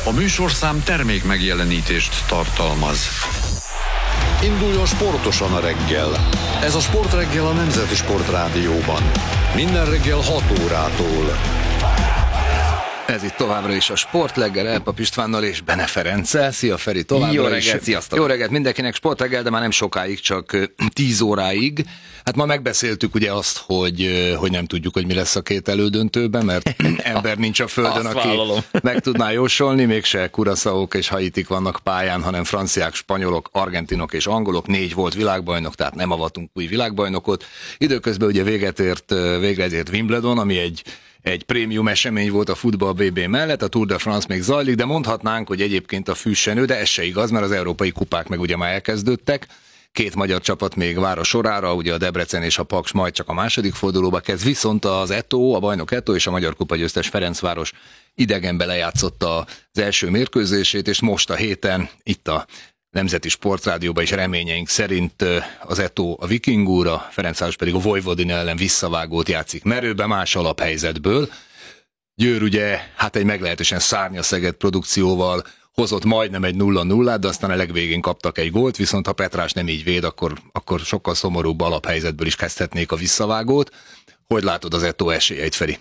A műsorszám termék megjelenítést tartalmaz. Induljon sportosan a reggel. Ez a Sportreggel a Nemzeti Sportrádióban. Minden reggel 6 órától. Ez itt továbbra is a Sportreggel Elpap Istvánnal és Bene Ferenccel. Szia Feri, továbbra Jó is. reggelt, sziasztok! Jó reggelt mindenkinek, Sportreggel, de már nem sokáig, csak 10 óráig. Hát ma megbeszéltük ugye azt, hogy nem tudjuk, hogy mi lesz a két elődöntőben, mert ember nincs a földön, aki meg tudná jósolni, mégse Curaçaók és Haitik vannak pályán, hanem franciák, spanyolok, argentinok és angolok, 4 volt világbajnok, tehát nem avatunk új világbajnokot. Időközben ugye végre ért Wimbledon, ami egy prémium esemény volt a futball BB mellett, a Tour de France még zajlik, de mondhatnánk, hogy egyébként a fűsenő, de ez se igaz, mert az európai kupák meg ugye már elkezdődtek. 2 magyar csapat még vár a sorára, ugye a Debrecen és a Paks majd csak a második fordulóba kezd, viszont az Eto, a bajnok Eto és a magyar kupa győztes Ferencváros idegenbe lejátszotta az első mérkőzését, és most a héten itt a Nemzeti Sportrádióban is reményeink szerint az Eto a Viking úr, a Ferencváros pedig a Vojvodina ellen visszavágót játszik merőbe más alaphelyzetből. Győr ugye hát egy meglehetősen szárnyaszegett produkcióval hozott majdnem egy 0-0-át, de aztán a legvégén kaptak egy gólt, viszont ha Petrás nem így véd, akkor sokkal szomorúbb alaphelyzetből is kezdhetnék a visszavágót. Hogy látod az Eto esélyeit, Feri?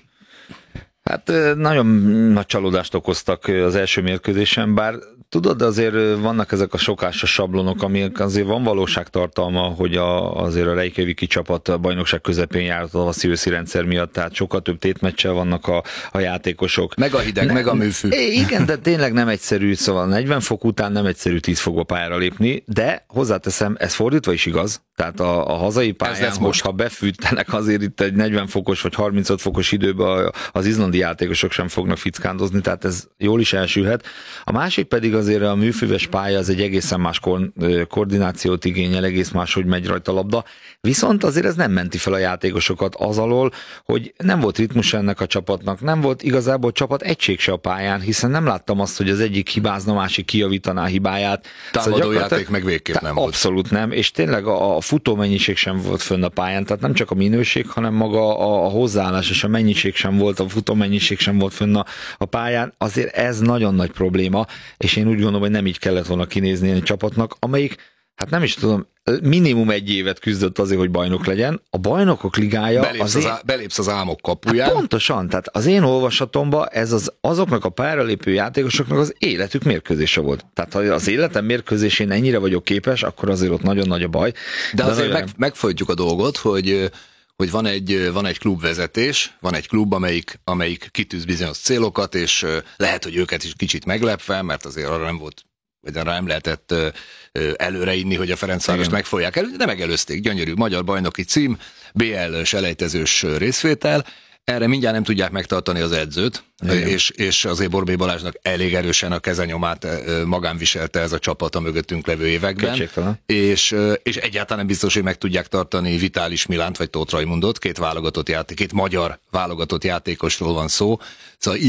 Hát nagyon nagy csalódást okoztak az első mérkőzésen, bár tudod, de azért vannak ezek a szokásos sablonok, amik azért van valóságtartalma, hogy azért a Reykjaviki csapat a bajnokság közepén járt a tavaszi-őszi rendszer miatt, tehát sokkal több tétmeccsel vannak a játékosok. Meg a hideg, meg a műfű. Igen, de tényleg nem egyszerű, szóval 40 fok után nem egyszerű 10 fokba pályára lépni, de hozzáteszem, ez fordítva is igaz, tehát a hazai pályán, most ha befűtenek azért itt egy 40 fokos vagy 35 fokos időben az izlandi játékosok sem fognak fickándozni, tehát ez jól is elsülhet. A másik pedig azért a műfüves pálya az egy egészen más koordinációt igényel, egész más, hogy megy rajta a labda, viszont azért ez nem menti fel a játékosokat az alól, hogy nem volt ritmus ennek a csapatnak, nem volt igazából csapat egység se a pályán, hiszen nem láttam azt, hogy az egyik hibázna, a másik kijavítaná a hibáját. Támadó játék meg végképp nem volt. Abszolút nem, és tényleg a futó mennyiség sem volt fönn a pályán, tehát nem csak a minőség, hanem maga a hozzáállás és a mennyiség sem volt, a futó mennyiség sem volt fönn a pályán. Azért ez nagyon nagy probléma, és én úgy gondolom, hogy nem így kellett volna kinézni egy csapatnak, amelyik, hát nem is tudom, minimum 1 évet küzdött azért, hogy bajnok legyen. A bajnokok ligája... Belépsz az álmok kapuján. Hát pontosan, tehát az én olvasatomban ez azoknak a pályára lépő játékosoknak az életük mérkőzése volt. Tehát ha az életem mérkőzésén ennyire vagyok képes, akkor azért ott nagyon nagy a baj. De azért megfojtjuk a dolgot, hogy van egy klubvezetés, van egy klub, amelyik kitűz bizonyos célokat, és lehet, hogy őket is kicsit meglepve, mert azért arra nem volt, vagy arra nem lehetett előre inni, hogy a Ferencvárost megfogják elő, de megelőzték. Gyönyörű magyar bajnoki cím, BL selejtezős részvétel, erre mindjárt nem tudják megtartani az edzőt, és azért Borbély Balázsnak elég erősen a kezenyomát magán viselte ez a csapat a mögöttünk levő években. És egyáltalán nem biztos, hogy meg tudják tartani Vitális Milánt vagy Tóth Rajmundot, 2 magyar válogatott játékosról van szó. Szóval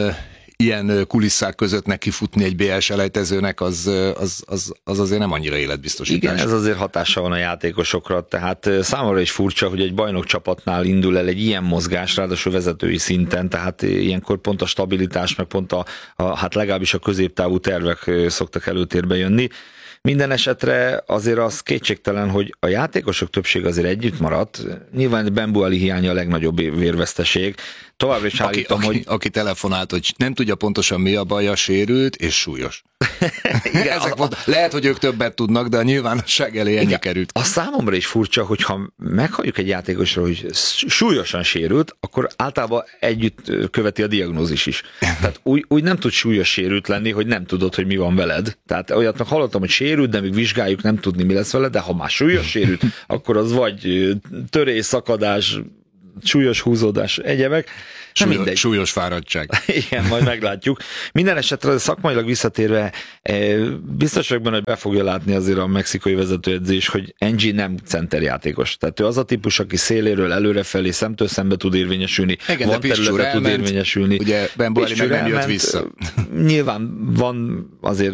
ilyen kulisszák között nekifutni egy BL selejtezőnek, az azért nem annyira életbiztosítás. Igen, ez azért hatással van a játékosokra, tehát számomra is furcsa, hogy egy bajnok csapatnál indul el egy ilyen mozgás, ráadásul vezetői szinten, tehát ilyenkor pont a stabilitás, meg pont hát legalábbis a középtávú tervek szoktak előtérbe jönni. Minden esetre azért az kétségtelen, hogy a játékosok többség azért együtt maradt. Nyilván Ben Buali hiánya a legnagyobb vérveszteség. Továbbra is állítom, aki telefonált, hogy nem tudja pontosan mi a baja, sérült és súlyos. Igen, lehet, hogy ők többet tudnak, de a nyilvánosság elé ennyi került. A számomra is furcsa, hogyha meghalljuk egy játékosról, hogy súlyosan sérült, akkor általában együtt követi a diagnózis is. Tehát úgy nem tud súlyos sérült lenni, hogy nem tudod, hogy mi van veled. Tehát olyat hallottam, hogy sérült, de még vizsgáljuk, nem tudni, mi lesz vele, de ha már súlyos sérült, akkor az vagy törés, szakadás, súlyos húzódás, egyebek. Súlyos fáradtság. Igen, majd meglátjuk. Minden esetre szakmailag visszatérve, biztos vagyok benne, hogy be fogja látni azért a mexikai vezetőedzés, hogy Angie nem centerjátékos. Tehát ő az a típus, aki széléről előrefelé, szemtől szembe tud érvényesülni. Igen, van területe tud érvényesülni. Ugye Ben Buali meg nem jött vissza. Nyilván van azért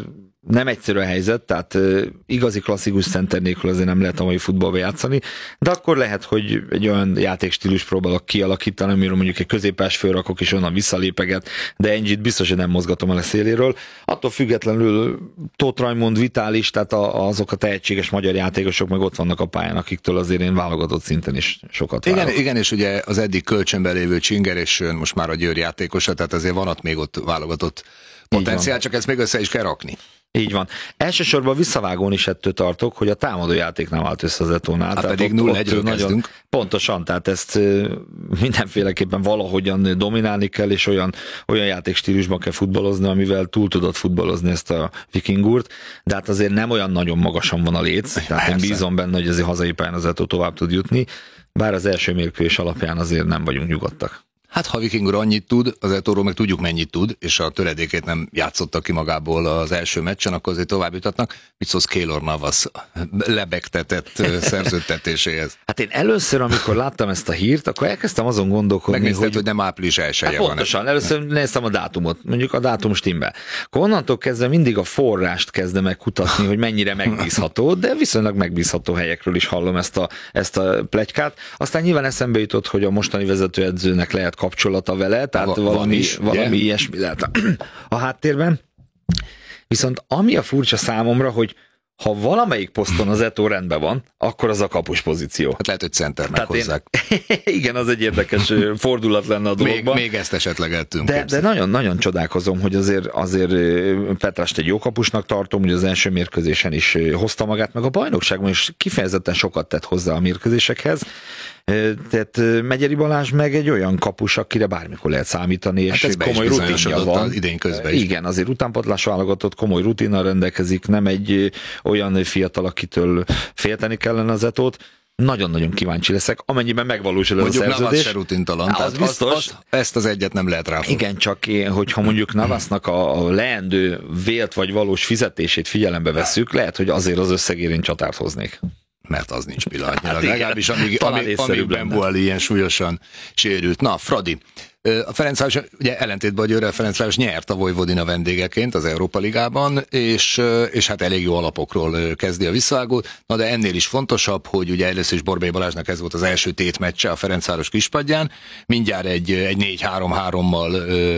nem egyszerű a helyzet, tehát igazi klasszikus center nélkül azért nem lehet a mai futballba játszani, de akkor lehet, hogy egy olyan játékstílus próbálok kialakítani, amiről mondjuk egy középpás fölrakok, és onnan visszalépeget, de Engyit biztos, hogy nem mozgatom el a széléről. Attól függetlenül Tóth Rajmond, Vitális, tehát azok a tehetséges magyar játékosok meg ott vannak a pályán, akiktől azért én válogatott szinten is sokat várok. Igen, és ugye az eddig kölcsönben lévő Csinger, és most már a Győr játékosa, tehát azért van ott még ott válogatott potenciál, csak ezt még össze is kell rakni. Így van. Elsősorban visszavágón is ettől tartok, hogy a támadójáték nem állt össze az Etónál. Hát pedig 0-1-ről kezdünk. Pontosan, tehát ezt mindenféleképpen valahogyan dominálni kell, és olyan játékstílusban kell futballozni, amivel túl tudod futballozni ezt a Vikingurt, de hát azért nem olyan nagyon magasan van a léc, tehát én bízom benne, hogy azért hazai pályán az Etó tovább tud jutni, bár az első mérkőzés alapján azért nem vagyunk nyugodtak. Hát ha Vikingur annyit tud, az Etóról meg tudjuk mennyit tud, és a töredékét nem játszottak ki magából az első meccsen, akkor azért tovább jutatnak. Mit szólsz Keylor Navas lebegtetett szerződtetéséhez? Hát én először, amikor láttam ezt a hírt, akkor elkezdtem azon gondolkodni, megnézted, hogy nem április 1-je van. Pontosan, először néztem a dátumot, mondjuk a dátum stimmel. Akkor onnantól kezdve mindig a forrást kezdem meg kutatni, hogy mennyire megbízható, de viszonylag megbízható helyekről is hallom ezt a pletykát. Aztán nyilván eszembe jutott, hogy a mostani vezetőedzőnek lehet kapcsolata vele, tehát valami ilyesmi lehet a háttérben. Viszont ami a furcsa számomra, hogy ha valamelyik poszton az Etó rendben van, akkor az a kapus pozíció. Hát lehet, hogy centernek hozzák. Igen, az egy érdekes fordulat lenne a dologban. Még ezt esetleg el tudunk de nagyon csodálkozom, hogy azért Petrást egy jó kapusnak tartom, hogy az első mérkőzésen is hozta magát, meg a bajnokságban is kifejezetten sokat tett hozzá a mérkőzésekhez. Tehát Megyeri Balázs meg egy olyan kapus, akire bármikor lehet számítani, és hát komoly rutinja van. Idén közben is. Igen, azért utánpótlás válogatott, komoly rutinnal rendelkezik, nem egy olyan fiatal, akitől félteni kellene az Etót. Nagyon-nagyon kíváncsi leszek, amennyiben megvalósul ez a szerződés. Mondjuk Navas se rutintalan, tehát biztos. Ezt az egyet nem lehet ráfogni. Igen, csak hogyha mondjuk Navasnak a leendő vélt vagy valós fizetését figyelembe vesszük, lehet, hogy azért az összegérén csatárt hoznék. Mert az nincs pillanatnyilag. Hát legalábbis amíg Benboali ilyen súlyosan sérült. Na, Fradi. A Ferencváros, ugye ellentétben a Győrrel, Ferencváros nyert a Vojvodina vendégeként az Európa Ligában, és hát elég jó alapokról kezdi a visszavágót. Na de ennél is fontosabb, hogy ugye először is Borbély Balázsnak ez volt az első tétmeccse a Ferencváros kispadján. Mindjárt egy 4-3-3-mal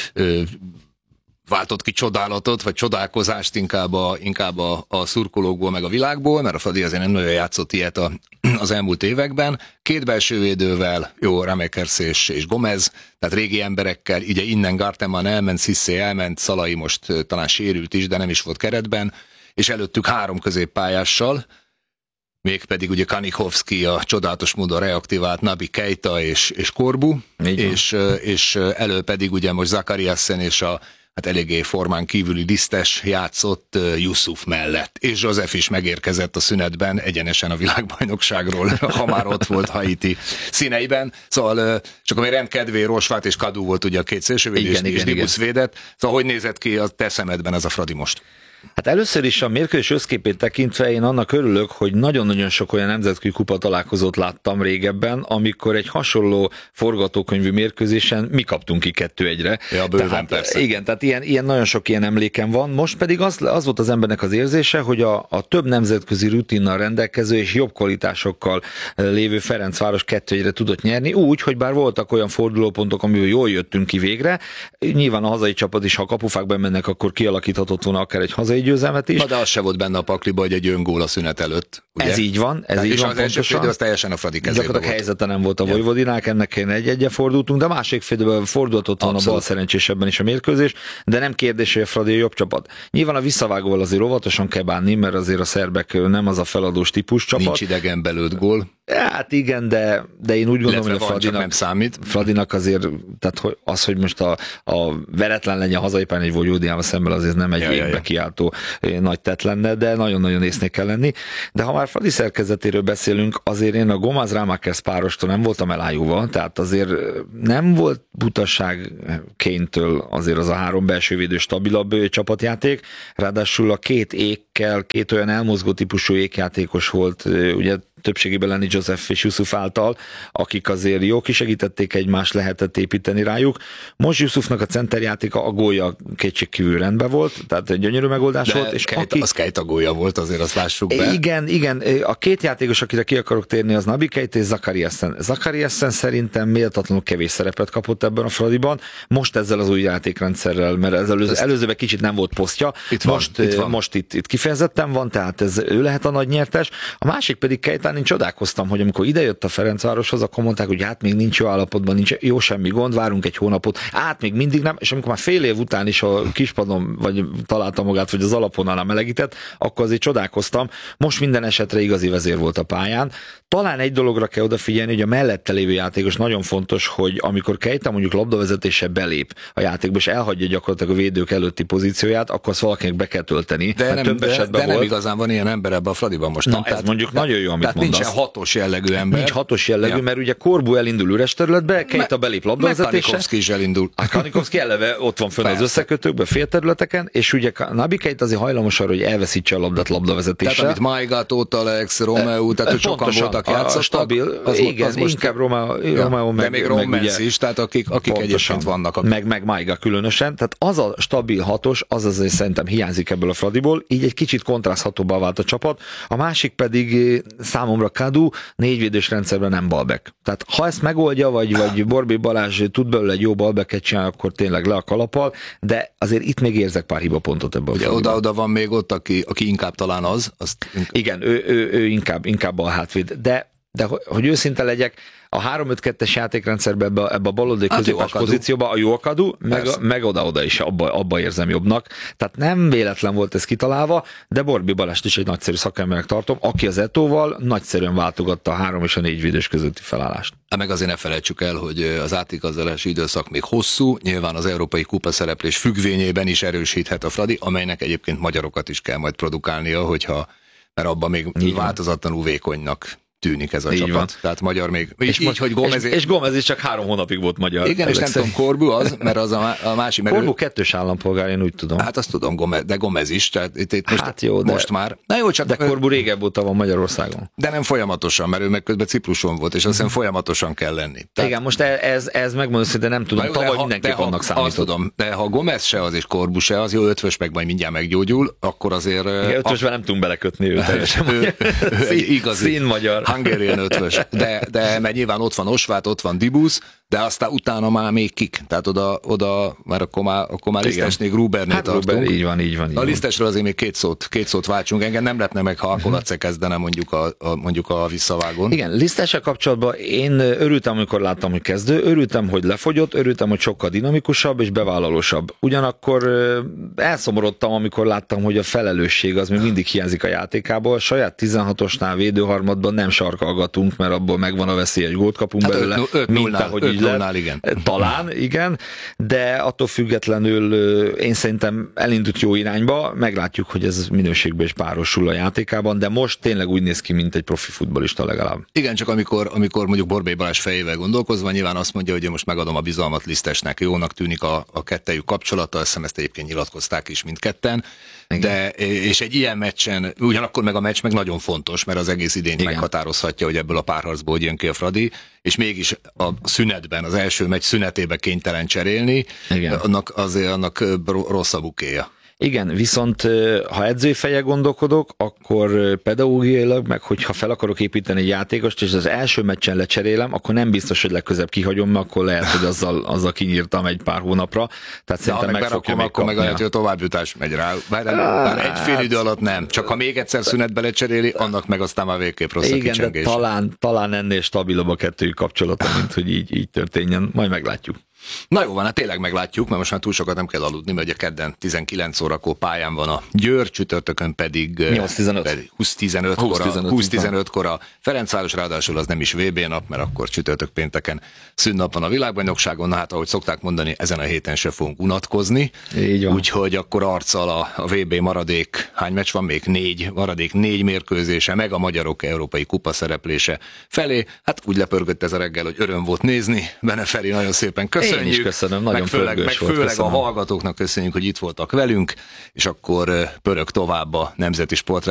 váltott ki csodálatot, vagy csodálkozást inkább a szurkolókból, meg a világból, mert a Fradi azért nem nagyon játszott ilyet az elmúlt években. Két belsővédővel, jó, Ramekers és Gomez, tehát régi emberekkel, ugye innen Garteman elment, Cissé elment, Szalai most talán sérült is, de nem is volt keretben, és előttük 3 középpályással, mégpedig ugye Kanichovski, a csodálatos módon reaktivált Nabi Keita és Korbu, és elő pedig ugye most Zakariasen és a hát eléggé formán kívüli Lisztes játszott Yusuf mellett. És József is megérkezett a szünetben, egyenesen a világbajnokságról, ha már ott volt Haiti színeiben. Szóval csak ami rendkedvé Rosvát és Kadu volt ugye a két szélsővéd, és Dibusz védett. Szóval hogy nézett ki a te szemedben ez a Fradi most? Hát először is a mérkőzés összképét tekintve én annak örülök, hogy nagyon-nagyon sok olyan nemzetközi kupa találkozót láttam régebben, amikor egy hasonló forgatókönyvű mérkőzésen mi kaptunk ki 2-1-re. Ja, bőven persze. Igen, tehát ilyen nagyon sok ilyen emlékem van. Most pedig az volt az embernek az érzése, hogy a több nemzetközi rutinnal rendelkező és jobb kvalitásokkal lévő Ferencváros 2-1-re tudott nyerni, úgy, hogy bár voltak olyan fordulópontok, amiből jól jöttünk ki végre. Nyilván a hazai csapat is, ha a kapufákba mennek, akkor kialakíthatott volna akár egy hazai győzelmet is. Na, de az se volt benne a pakliba, hogy egy öngól a szünet előtt. Ugye? Ez így van, ez így és van az első félidő az teljesen a Fradi kezében volt. Helyzete nem volt a Vojvodinák, ennek 1-1-re fordultunk, de a másik félidőben fordulhatott volna bal szerencsésebben is a mérkőzés, de nem kérdés, hogy a Fradi a jobb csapat. Nyilván a visszavágóval azért óvatosan kell bánni, mert azért a szerbek nem az a feladós típus csapat. Nincs idegen belőtt gól. Hát igen, de én úgy gondolom, hogy a Fradinak nem számít. Fradinak azért, tehát hogy most a veretlen legyen a hazai pályán egy Vojvodinával szemben, azért nem egy égbe kiáltó nagy tett lenne, de nagyon-nagyon észnél kell lenni. De ha már Fradi szerkezetéről beszélünk, azért én a Gomez Rámakers párostól nem voltam elájúva, tehát azért nem volt butaság Kane-től azért az a 3 belsővédő stabilabb csapatjáték, ráadásul a 2 Kejtekkel, két olyan elmozgó típusú ékjátékos volt, ugye többségében Lenny Joseph és Yusuf által, akik azért jó kisegítették egymást, lehetett építeni rájuk. Most Yusufnak a centerjátéka a gólya kétségkívül rendben volt, tehát egy gyönyörű megoldás volt. És az Keita gólya volt, azért azt lássuk be. Igen. A két játékos, akire ki akarok térni, az Naby Keita és Zakariasen. Zakariasen szerintem méltatlanul kevés szerepet kapott ebben a Fradiban. Most ezzel az új játékrendszerrel, mert előzőben kicsit nem volt posztja. Most itt kifejezetten van, tehát ő lehet a nagy nyertes. A másik pedig Keitán én csodálkoztam, hogy amikor idejött a Ferencvároshoz, akkor mondták, hogy hát még nincs jó állapotban, nincs jó semmi gond, várunk egy hónapot, még mindig nem, és amikor már fél év után is a kispadon vagy találta magát, vagy az alapvonalán melegített, akkor azért csodálkoztam. Most minden esetre igazi vezér volt a pályán. Talán egy dologra kell odafigyelni, hogy a mellette lévő játékos nagyon fontos, hogy amikor Keita mondjuk labdavezetéssel belép a játékba, és elhagyja gyakorlatilag a védők előtti pozícióját, akkor azt valakinek be kell tölteni. De nem igazán van ilyen ember ebben a Fradiban most. Na, ez mondjuk nagyon jó, amit mondasz. Nincsen hatos jellegű ember. Nincs hatos jellegű, mert ugye Corbu elindul üres területbe, Keita belép labdavezetése. Kanikovszki is elindul. A Kanikovszki eleve ott van fönn az összekötőkben, félterületeken, és ugye Naby Keita azért hajlamos arra, hogy elveszítse a labdát labdavezetéssel. Tehát amit Maigát, Alex, Romeo, tehát sokan voltak játszottak. Stabil, igen, inkább Romeo de még Romance is, tehát akik egyébként vannak. Meg Maiga különösen, tehát az a stabil hatos, az azért szerintem hiányzik ebből a Fradiból, így egy kicsit kontraszthatóbbá vált a csapat. A másik pedig számomra Kadu négyvédős rendszerben nem balback. Tehát ha ezt megoldja, vagy Borbély Balázs tud belőle egy jó balbacket csinálni, akkor tényleg le a kalappal, de azért itt még érzek pár hibapontot ebből. Ugye oda van még ott, aki inkább talán az. Igen, ő inkább bal hátvéd, de hogy őszinte legyek, a 3-5-2-es játékrendszerben ebbe a baloldali középpás pozícióba a jó Akadu, meg oda-oda is abba érzem jobbnak. Tehát nem véletlen volt ez kitalálva, de Borbély Balást is egy nagyszerű szakembernek tartom, aki az Etóval nagyszerűen váltogatta a 3 és a 4 védős közötti felállást. Meg azért ne felejtsük el, hogy az átigazolási időszak még hosszú, nyilván az Európai Kupa szereplés függvényében is erősíthet a Fradi, amelynek egyébként magyarokat is kell majd produkálnia, mert abban még változatlanul vékonynak tűnik ez a így csapat. Van. Tehát magyar még. Hogy Gomez és Gomez is csak 3 hónapig volt magyar. Igen, és nem tudom, Corbu az, mert az a másik. Corbu 2-s állampolgár, én úgy tudom. Hát azt tudom, de Gomez is. Tehát itt hát jó, most már. Na jó, csak de Corbu régebb óta van Magyarországon. De nem folyamatosan, mert ő meg közben Cipruson volt, és azt hiszem folyamatosan kell lenni. Tehát... Igen, most ez megmondom, hogy nem tudom, tavaly mindenképp annak számított. Tudom, de ha Gomez se az, és Corbu se az, jó, ötvös meg majd mindjárt meggyógyul, akkor azért... Igen, ötvösben nem tudunk belekötni őt. Igazi magyar. Hungarian ötvös. De mert nyilván ott van Osvát, ott van Dibusz, de aztán utána már még kik. Tehát oda már akkor már Lisztesnél, Grubernél tartunk. Így van. A Lisztesről azért még két szót váltsunk. Engem nem lepne meg, ha Akolace kezdene mondjuk a visszavágón. Igen, Lisztessel kapcsolatban én örültem, amikor láttam, hogy kezdő, örültem, hogy lefogyott, örültem, hogy sokkal dinamikusabb és bevállalósabb. Ugyanakkor elszomorodtam, amikor láttam, hogy a felelősség az még mindig hiányzik a játékából. A saját 16-osnál védőharmadban nem sarkalgatunk, mert abból megvan a veszély, hogy gólt kapunk hát belőle. 5-0-nál, igen. Talán, igen, de attól függetlenül én szerintem elindult jó irányba, meglátjuk, hogy ez minőségben is párosul a játékában, de most tényleg úgy néz ki, mint egy profi futballista legalább. Igen, csak amikor mondjuk Borbély Balázs fejével gondolkozva, nyilván azt mondja, hogy most megadom a bizalmat Lisztesnek, jónak tűnik a kettejük kapcsolata, azt hiszem ezt egyébként nyilatkozták is mindketten, és egy ilyen meccsen, ugyanakkor meg a meccs meg nagyon fontos, mert az egész idényt meghatározhatja, hogy ebből a párharcból hogy jön ki a Fradi, és mégis a szünetben, az első meccs szünetében kénytelen cserélni, annak rossz a bukéja. Igen, viszont ha edzői fejjel gondolkodok, akkor pedagógiailag, meg hogyha fel akarok építeni egy játékost, és az első meccsen lecserélem, akkor nem biztos, hogy legközebb kihagyom, mert akkor lehet, hogy azzal kinyírtam egy pár hónapra. Tehát szerintem meg fogja még kapni. Akkor meg a továbbjutás megy rá. Bár egy fél idő alatt nem. Csak ha még egyszer szünetbe lecseréli, annak meg aztán már végképp rossz a kicsengés. Igen, de talán ennél stabilabb a kettőjük kapcsolata, mint hogy így történjen. Majd meglátjuk. Na jó van, hát tényleg meglátjuk, mert most már túl sokat nem kell aludni, mert ugye kedden 19 órakor pályán van a Győr, csütörtökön pedig 20-15-kor a Ferencváros, ráadásul az nem is VB nap, mert akkor csütörtök pénteken szünnap van a világbajnokságon, na hát ahogy szokták mondani, ezen a héten se fogunk unatkozni, úgyhogy akkor arccal a VB maradék, hány meccs van még? 4 mérkőzése, meg a magyarok európai kupa szereplése felé, hát úgy lepörgött ez a reggel, hogy öröm volt nézni, Bene Feri, nagyon szépen köszönöm. köszönjük. Én is köszönöm, nagyon meg főleg köszönöm. a hallgatóknak köszönjük, hogy itt voltak velünk, és akkor pörög tovább a Nemzeti Sport